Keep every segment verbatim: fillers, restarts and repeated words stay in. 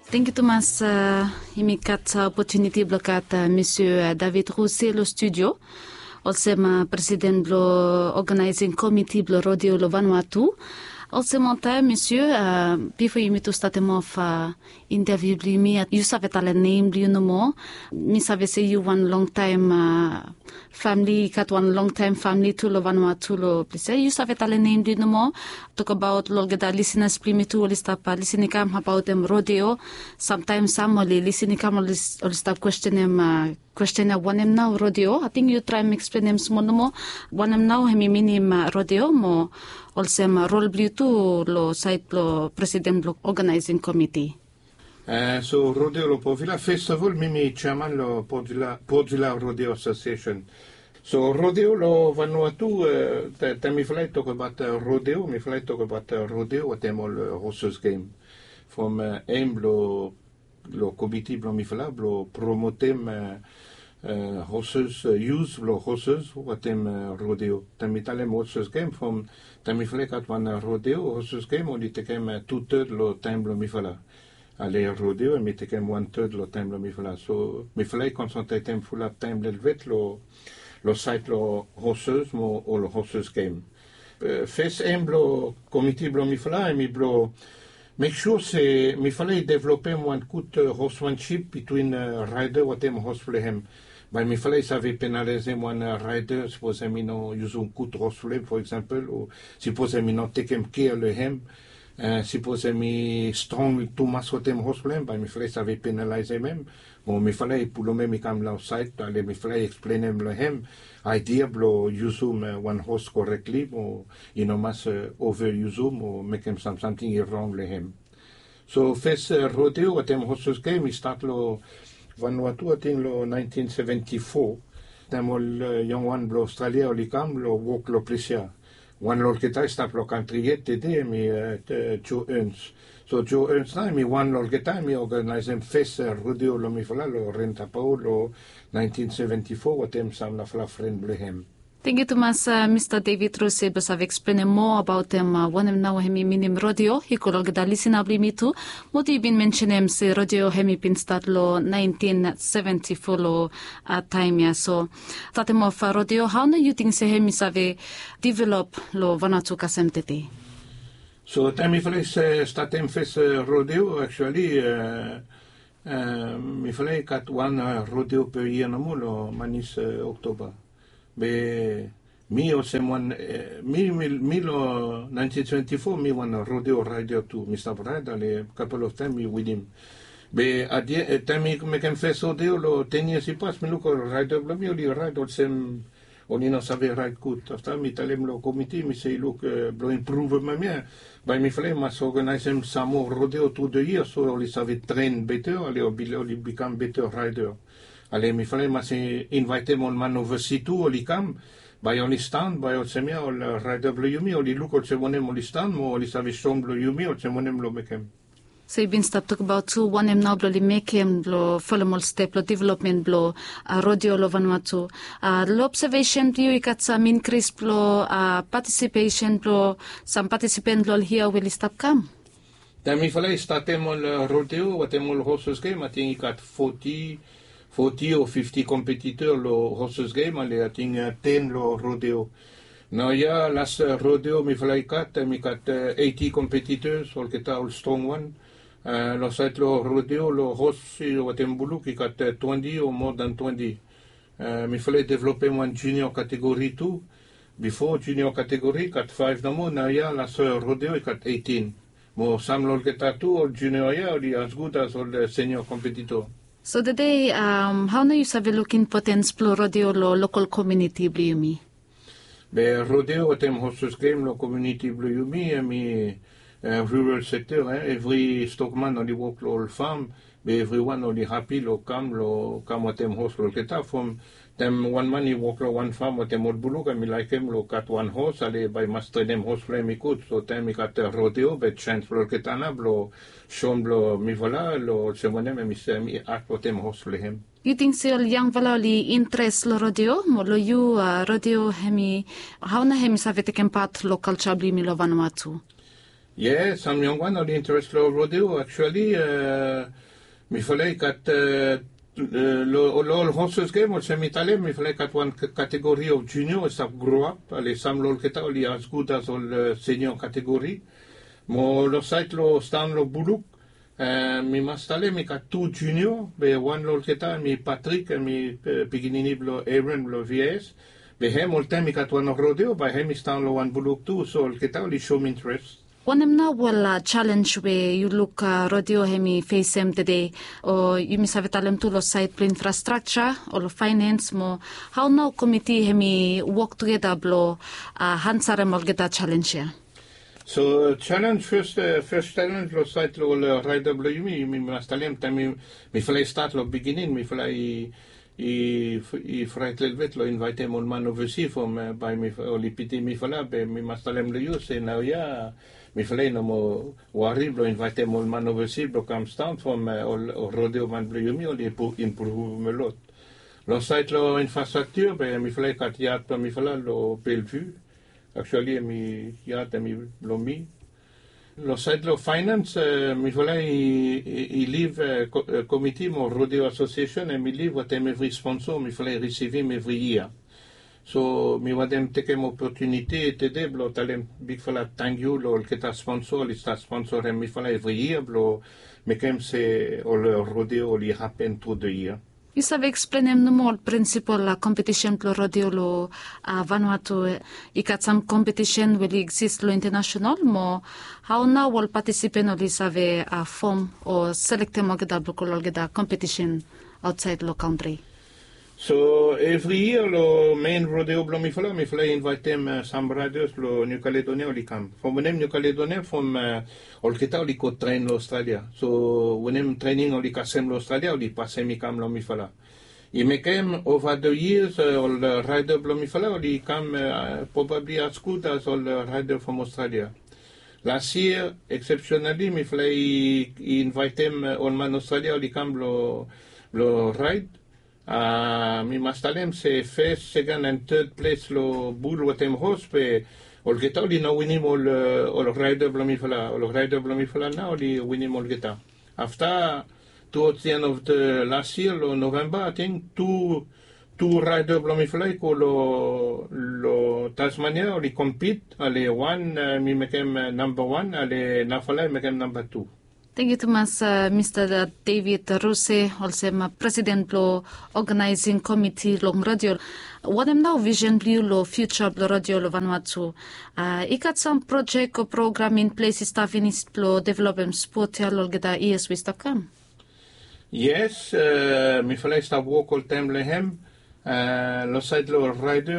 Thank you Thomas uh, imikat opportunity blokat uh, Monsieur David Rousset lo studio. Also ma president blo organizing committee blo rodeo lo Vanuatu. Also monta Monsieur uh, before you to start him off uh, interview bli mi you savait all name bli no more. Mi savait say you one long time uh, family kat one long time family to lo Vanuatu lo please you savait all name bli no more. Talk about lo geda listeners bli mi to lista pa listening kam about them rodeo. Sometimes some only listening kam only stop question him uh, question one him now rodeo. I think you try and explain him small no more. One him now hemi minim uh, rodeo mo also ma role bli to lo site lo president lo organizing committee. Uh, so rodeo lo Port Vila festival mimi chairman lo Port Vila Port Vila Rodeo Association. So rodeo lo Vanuatu uh, ta mi fly talk about uh, rodeo mi fly talk about uh, rodeo what them all uh, horses game from uh, aim lo lo committee blo mi fly blo promotem uh, uh, horses uh, use lo horses what them uh, rodeo tami talem horses game from tami fly kat one uh, rodeo horses game only take him uh, two third lo time blo mi fly aller rodeo et mi take him one third lo time blo mi fly so mi fly concentrate him full up time le vet lo lo site lo horses mo o lo horses game uh, first aim blo committee blo mi fly mi blo make sure se mi fallait développer one good uh, horsemanship between uh, rider what them horse him. But mi fallait savait pénaliser one uh, rider suppose mi no use un good horse for example ou suppose mi no take him care le him uh, suppose mi strong too much what them horse but mi fallait savait pénaliser même bon mi fallait pour le même comme la site aller mi fallait explain him le him idea blo use um, uh, one horse correctly or you know mas uh, over use um or make him some, something wrong le him so first uh, rodeo what them horses game we start lo Vanuatu I think lo nineteen seventy-four them all uh, young one blo Australia oli kam lo walk lo plesia one lol kita start lo country yet today mi uh, Joe Ernst so Joe Ernst na mi one lol kita mi organize them first uh, rodeo lo mi fala lo renta pau lo nineteen seventy-four what them some la fla friend blehem. Thank you Thomas uh, Mister David Rousset bas have explained more about them uh, one him now hemi minim rodeo he could get listen up me too what you been mention him say rodeo hemi pin start lo nineteen seventy-four lo uh, time ya so that him of uh, rodeo how do you think say hemi save develop lo Vanuatu kasemtete. So time if I uh, start him first uh, rodeo actually uh, uh, mi fallait kat one uh, rodeo per year no mo lo manis uh, October be mi o semwan uh, mi mi mi lo nineteen twenty-four mi one rodeo rider to Mister Brad ale couple of time with him be at the time me me can first rodeo lo ten years he pass me look rider blo mi oli rider sem oni no save ride good after mi talem lo committee mi say look uh, blo improve ma mia by mi fle mas organize him some more rodeo to the year so oli save train better ale oli become better rider ale mi fle mas invite mon man over situ oli kam by only stand by ol semia ol rider blo yumi oli look ol semonem oli stand mo oli save som blo yumi ol semonem lo mekem. So you've been stop talk about two one him now blo make him blo follow step blo development blo uh, rodeo lo Vanuatu uh, lo observation blo ikat some increase blo uh, participation blo some participant blo here will stop come. Da mi fallait startem ol rodeo what em ol horses game I think ikat forty forty or fifty competitor lo horses game ale I think uh, ten lo rodeo. Now yeah last uh, rodeo mi fallait kat mi kat uh, eighty competitors ol kita ol strong one. Uh, lo site lo rodeo lo horse lo watembulu ki kat uh, twenty or more than twenty. Uh, mi fallait développer one junior category too. Before junior category kat five no more. Now yeah last uh, rodeo kat eighteen. Mo sam lo kita too or junior yeah oli as good as all the senior competitor. So today um how do you have a look importance plo rodeo lo local community bli yumi? Be rodeo watem horses game lo community bli yumi mi Uh, rural sector, eh? Every stockman only work lo farm, be everyone only happy lo come lo come what them horse lo keta from them one man he work lo one farm what them old buluk and me like him lo cut one horse ale by master them horse flame me good so time me cut uh, rodeo be chance lo keta na lo shom lo mi vola lo semonem me se mi act what them horse le him. You think so young valali interest lo rodeo mo lo you uh, rodeo hemi how na hemi sa vete part local chabli mi lo Vanuatu. Yeah, some young one are interest lo rodeo. Actually, uh, mi falei kat uh, lo lo horses game or semitale mi falei kat one category of junior is up grow up. Ale some lo keta oli as good as all uh, senior category. Mo lo site lo stan lo buluk. Uh, mi mastale mi kat two junior. Be one lo keta mi Patrick mi uh, beginini blo Aaron blo V S. Be hem all time mi kat one rodeo. By hem mi stan lo one buluk too. So lo keta oli show me interest. One of now will uh, challenge where you look uh, rodeo hemi face him today or you miss have talem to lo site pro infrastructure or finance mo how now committee hemi work together blo uh, hansare mo geta challenge here. So challenge first uh, first challenge lo site lo uh, rider blo yumi mi mastalem tami mi fly start lo beginning mi fly i i fraitlel vet lo invite mon man oversee from uh, by mi oli piti mi fala be mi mastalem lo use na ya mi fly no mo wari lo invite mon man oversee lo come stand from uh, o rodeo man blo yumi oli pour improve me lot lo site lo infrastructure be mi fly kat yat pa mi fala lo Bellevue actually mi yat mi lo mi lo site lo finance uh, mi fala i, i, i live uh, co- uh, committee mo rodeo association and mi live what every sponsor mi fala receive him every year so mi wadem take an opportunity tede blo talem big fala thank you lo keta sponsor li sta sponsor mi fala every year blo me kem se o le rodeo li happen to the year. You have explained the more principle la competition pro rodeo lo uh, Vanuatu I got some competition will exist lo international mo how now will participate no li save a form or select mo geda blo ko geda competition outside lo country. So every year lo main rodeo blo mi fala mi fala invite them uh, some riders lo New Caledonia oli kam. From when New Caledonia from uh, ol kita oli ko train lo Australia. So when training oli kasem lo Australia oli passe mi kam lo mi fala. I me kem over the years uh, ol uh, rider blo mi fala oli kam uh, probably as good as all uh, rider from Australia. Last year exceptionally mi fala I, I invite them uh, on man Australia oli kam lo lo ride. Uh, mi mastalem se first, second and third place lo bull watem horse pe ol geta oli na winim ol uh, ol rider blo mi fala ol rider blo mi fala na oli winim ol geta. After towards the end of the last year lo November I think two two rider blo mi fala ko lo lo Tasmania oli compete ale one uh, mi mekem uh, number one ale na fala mekem number two. Thank you Thomas, uh, Mister David Rose, also my president lo organizing committee long radio. What am now vision blue lo future blo radio lo Vanuatu. Uh, I got some project or program in place staff in lo development sport ya lo geda E S we stop come. Yes, uh, mi fala sta walk all time lehem. Uh, lo side lo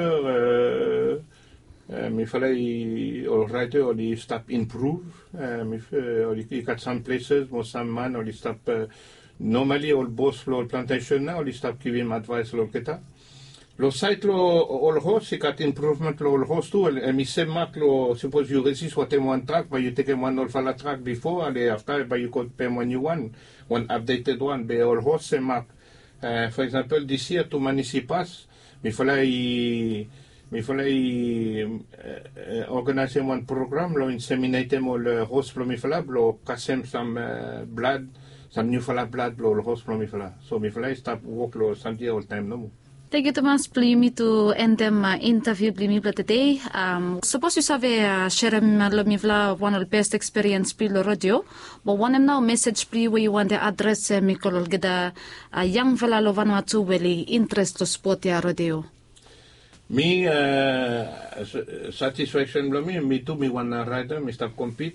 rider uh, Uh, mi falei already oli stop improve uh, mi uh, oli got some places mo some man oli stop uh, normally all boss lo plantation na oli stop giving advice lo keta lo site lo all host got improvement lo all host tu uh, mi sem mak lo suppose you resist what one track but you take one all fala track before and after but you could pay one new one one updated one be all host sem mak uh, for example this year to municipas mi falei mi falei uh, organize one program lo inseminate mo le host lo mi fala lo kasem some uh, blood some new fala blood lo le host lo mi fala so mi falei stop work lo santi all time no. Thank you Thomas, plimi to end them uh, interview plimi bla today. Um, suppose you have a share lo mi vla one of the best experience pli lo radio, but one of now message pli where you want to address uh, mi kolol geda uh, young vela lo Vanuatu weli interest lo sport ya radio. Me uh, satisfaction blo mi mi tu mi wana rider mi stop compete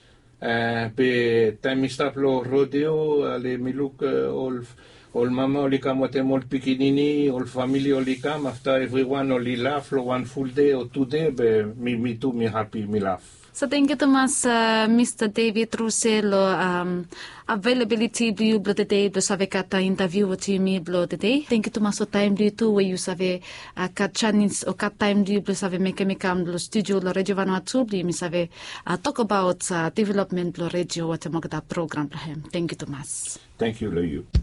uh, pe time mi stop lo rodeo ale mi look uh, all all mama oli kam watem all pikinini all family oli kam after everyone oli laugh lo one full day or two day be mi mi tu mi happy mi laugh. So thank you Thomas, uh, Mister David Russell, um, availability blue blo today, blo save kata interview with me blo today. Thank you Thomas o time blue too, where you save uh, kat chance or kat time blue blo save make me come blo studio lo radio Vanuatu blo mi save uh, talk about uh, development blo radio what mo gada program blo hem. Thank you Thomas. Thank you lo you.